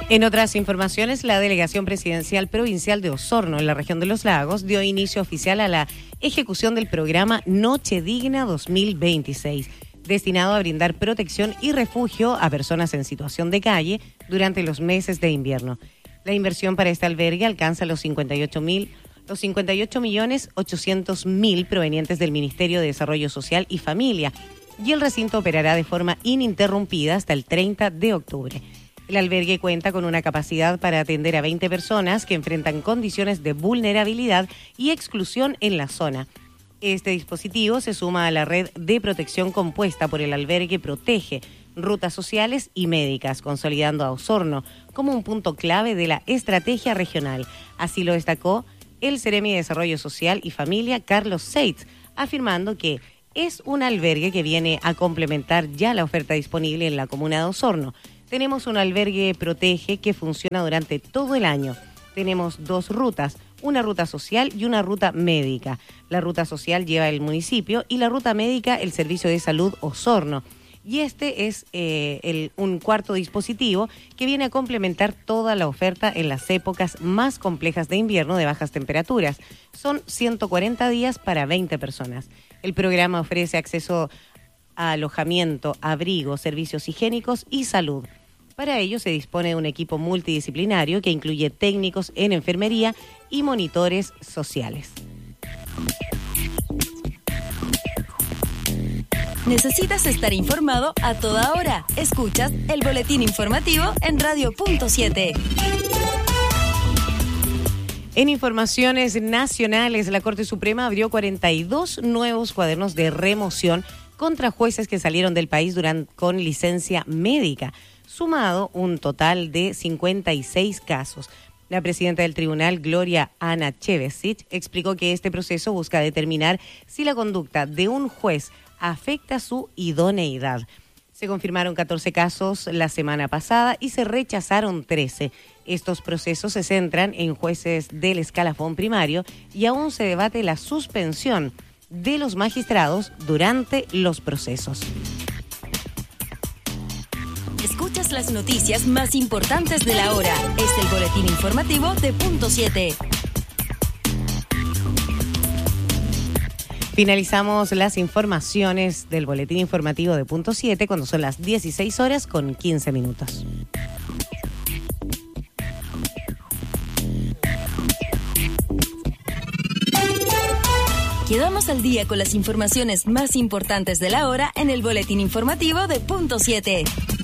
En otras informaciones, la Delegación Presidencial Provincial de Osorno, en la región de Los Lagos, dio inicio oficial a la ejecución del programa Noche Digna 2026, destinado a brindar protección y refugio a personas en situación de calle durante los meses de invierno. La inversión para este albergue alcanza los 58.800.000 provenientes del Ministerio de Desarrollo Social y Familia, y el recinto operará de forma ininterrumpida hasta el 30 de octubre. El albergue cuenta con una capacidad para atender a 20 personas que enfrentan condiciones de vulnerabilidad y exclusión en la zona. Este dispositivo se suma a la red de protección compuesta por el albergue Protege, Rutas Sociales y Médicas, consolidando a Osorno como un punto clave de la estrategia regional. Así lo destacó el Seremi de Desarrollo Social y Familia, Carlos Seitz, afirmando que es un albergue que viene a complementar ya la oferta disponible en la comuna de Osorno. Tenemos un albergue Protege que funciona durante todo el año. Tenemos 2 rutas, una ruta social y una ruta médica. La ruta social lleva el municipio y la ruta médica el Servicio de Salud Osorno. Y este es un cuarto dispositivo que viene a complementar toda la oferta en las épocas más complejas de invierno de bajas temperaturas. Son 140 días para 20 personas. El programa ofrece acceso a alojamiento, abrigo, servicios higiénicos y salud. Para ello se dispone de un equipo multidisciplinario que incluye técnicos en enfermería y monitores sociales. ¿Necesitas estar informado a toda hora? Escuchas el boletín informativo en Radio Punto 7. En informaciones nacionales, la Corte Suprema abrió 42 nuevos cuadernos de remoción contra jueces que salieron del país con licencia médica, sumado un total de 56 casos. La presidenta del tribunal, Gloria Ana Chevesic, explicó que este proceso busca determinar si la conducta de un juez afecta su idoneidad. Se confirmaron 14 casos la semana pasada y se rechazaron 13. Estos procesos se centran en jueces del escalafón primario y aún se debate la suspensión de los magistrados durante los procesos. Escuchas las noticias más importantes de la hora. Es el boletín informativo de Punto 7. Finalizamos las informaciones del boletín informativo de Punto 7 cuando son las 16:15. Quedamos al día con las informaciones más importantes de la hora en el boletín informativo de Punto 7.